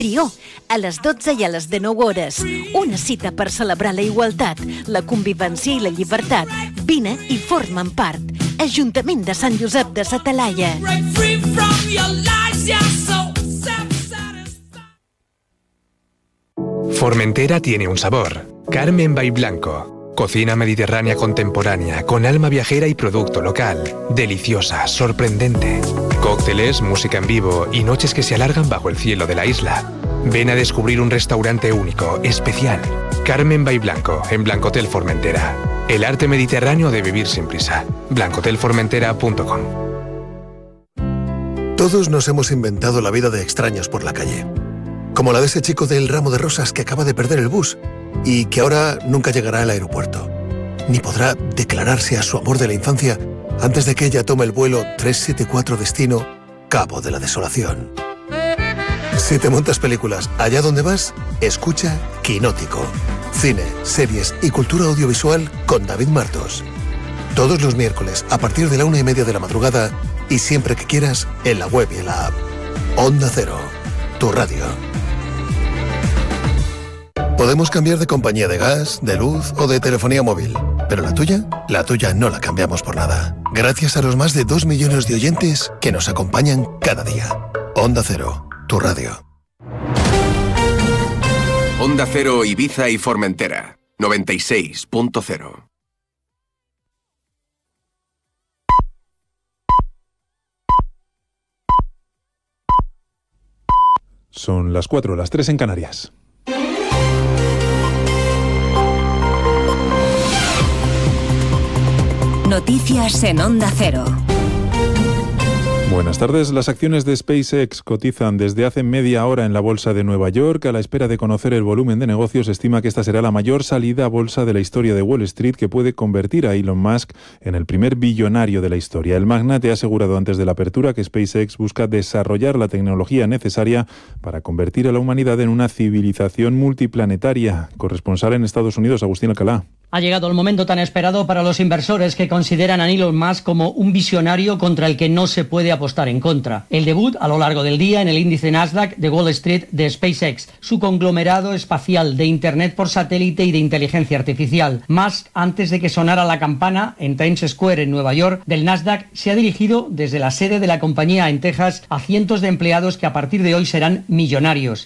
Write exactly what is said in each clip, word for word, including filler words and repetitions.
Trió, a les dotze i a les dinou hores. Una cita per celebrar la igualtat, la convivència i la llibertat. Vine i formen part. Ajuntament de Sant Josep de sa Talaia. Formentera tiene un sabor. Carmen Bay Blanco. Cocina mediterránea contemporánea, con alma viajera y producto local. Deliciosa, sorprendente. Cócteles, música en vivo y noches que se alargan bajo el cielo de la isla. Ven a descubrir un restaurante único, especial. Carmen Bay Blanco, en Blancotel Formentera. El arte mediterráneo de vivir sin prisa. blancotel formentera punto com. Todos nos hemos inventado la vida de extraños por la calle. Como la de ese chico del ramo de rosas que acaba de perder el bus y que ahora nunca llegará al aeropuerto, ni podrá declararse a su amor de la infancia antes de que ella tome el vuelo trescientos setenta y cuatro destino Cabo de la Desolación. Si te montas películas allá donde vas, escucha Quinótico. Cine, series y cultura audiovisual con David Martos. Todos los miércoles a partir de la una y media de la madrugada y siempre que quieras en la web y en la app. Onda Cero, tu radio. Podemos cambiar de compañía de gas, de luz o de telefonía móvil, pero la tuya, la tuya no la cambiamos por nada. Gracias a los más de dos millones de oyentes que nos acompañan cada día. Onda Cero, tu radio. Onda Cero Ibiza y Formentera, noventa y seis punto cero. Son las cuatro, las tres en Canarias. Noticias en Onda Cero. Buenas tardes. Las acciones de SpaceX cotizan desde hace media hora en la bolsa de Nueva York. A la espera de conocer el volumen de negocios, se estima que esta será la mayor salida a bolsa de la historia de Wall Street, que puede convertir a Elon Musk en el primer billonario de la historia. El magnate ha asegurado antes de la apertura que SpaceX busca desarrollar la tecnología necesaria para convertir a la humanidad en una civilización multiplanetaria. Corresponsal en Estados Unidos, Agustín Alcalá. Ha llegado el momento tan esperado para los inversores que consideran a Elon Musk como un visionario contra el que no se puede apostar en contra. El debut a lo largo del día en el índice Nasdaq de Wall Street de SpaceX, su conglomerado espacial de Internet por satélite y de inteligencia artificial. Musk, antes de que sonara la campana en Times Square en Nueva York del Nasdaq, se ha dirigido desde la sede de la compañía en Texas a cientos de empleados que a partir de hoy serán millonarios.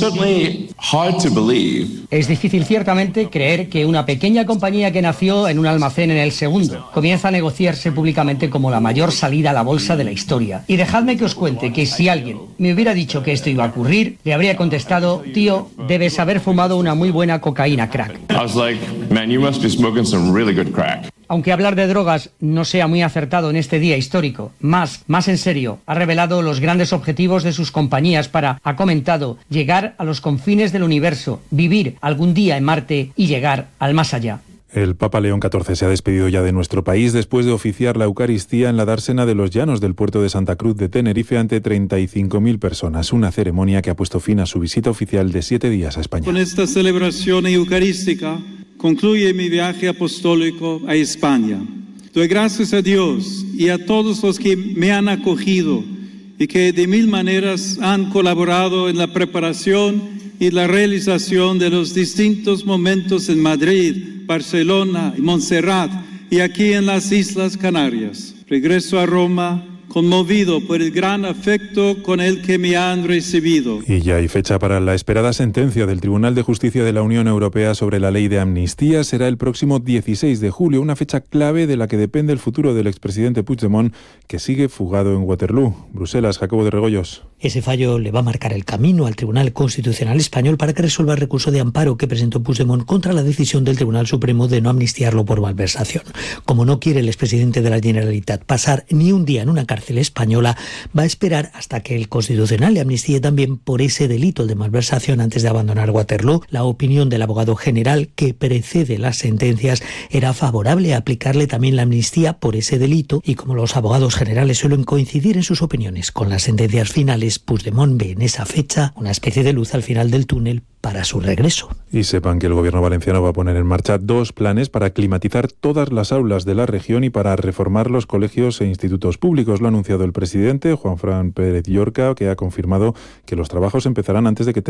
Es difícil ciertamente creer que una pequeña compañía que nació en un almacén en el segundo comienza a negociarse públicamente como la mayor salida a la bolsa de la historia. Y dejadme que os cuente que si alguien me hubiera dicho que esto iba a ocurrir, le habría contestado: tío, debes haber fumado una muy buena cocaína crack. I was like, man, you must be smoking some really good crack. Aunque hablar de drogas no sea muy acertado en este día histórico, Musk, más en serio, ha revelado los grandes objetivos de sus compañías para, ha comentado, llegar a los confines del universo, vivir algún día en Marte y llegar al más allá. El Papa León catorce se ha despedido ya de nuestro país después de oficiar la Eucaristía en la dársena de los llanos del puerto de Santa Cruz de Tenerife ante treinta y cinco mil personas. Una ceremonia que ha puesto fin a su visita oficial de siete días a España. Con esta celebración eucarística concluye mi viaje apostólico a España. Doy gracias a Dios y a todos los que me han acogido y que de mil maneras han colaborado en la preparación y la realización de los distintos momentos en Madrid, Barcelona y Montserrat y aquí en las Islas Canarias. Regreso a Roma conmovido por el gran afecto con el que me han recibido. Y ya hay fecha para la esperada sentencia del Tribunal de Justicia de la Unión Europea sobre la ley de amnistía. Será el próximo dieciséis de julio, una fecha clave de la que depende el futuro del expresidente Puigdemont, que sigue fugado en Waterloo. Bruselas, Jacobo de Regoyos. Ese fallo le va a marcar el camino al Tribunal Constitucional Español para que resuelva el recurso de amparo que presentó Puigdemont contra la decisión del Tribunal Supremo de no amnistiarlo por malversación. Como no quiere el expresidente de la Generalitat pasar ni un día en una cárcel española, va a esperar hasta que el Constitucional le amnistíe también por ese delito de malversación antes de abandonar Waterloo. La opinión del abogado general que precede las sentencias era favorable a aplicarle también la amnistía por ese delito, y como los abogados generales suelen coincidir en sus opiniones con las sentencias finales, Puigdemont ve en esa fecha una especie de luz al final del túnel para su regreso. Y sepan que el gobierno valenciano va a poner en marcha dos planes para climatizar todas las aulas de la región y para reformar los colegios e institutos públicos. Lo ha anunciado el presidente, Juan Fran Pérez Llorca, que ha confirmado que los trabajos empezarán antes de que